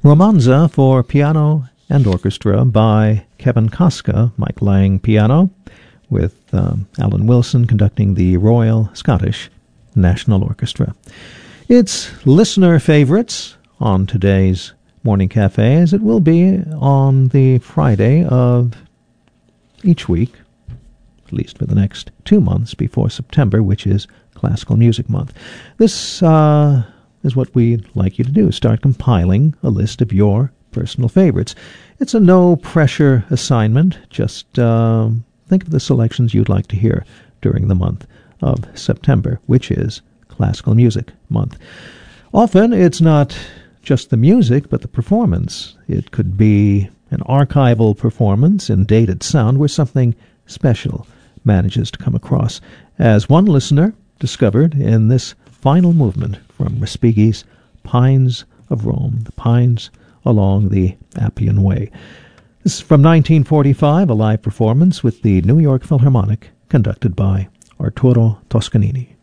Romanza for piano and orchestra by Kevin Koska, Mike Lang piano, with Alan Wilson conducting the Royal Scottish National Orchestra. It's listener favorites on today's Morning Cafe, as it will be on the Friday of each week, at least for the next 2 months before September, which is Classical Music Month. This is what we'd like you to do. Start compiling a list of your personal favorites. It's a no-pressure assignment. Just think of the selections you'd like to hear during the month of September, which is Classical Music Month. Often it's not just the music, but the performance. It could be an archival performance in dated sound where something special manages to come across, as one listener discovered in this final movement from Respighi's Pines of Rome, the pines along the Appian Way. This is from 1945, a live performance with the New York Philharmonic, conducted by Arturo Toscanini.